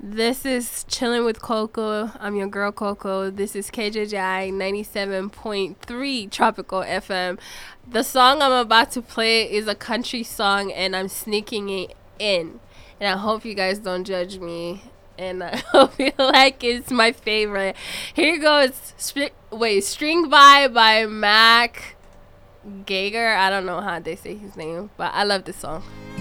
This is Chilling with Coco. I'm your girl Coco. This is KJJ 97.3 Tropical FM. The song I'm about to play is a country song and I'm sneaking it in. And I hope you guys don't judge me. And I hope you like it. It's my favorite. Here goes String by Mac Gager. I don't know how they say his name, but I love this song.